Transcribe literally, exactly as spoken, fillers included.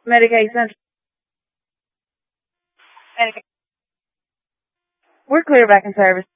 Medicaid Central. Medicaid. We're clear back in service.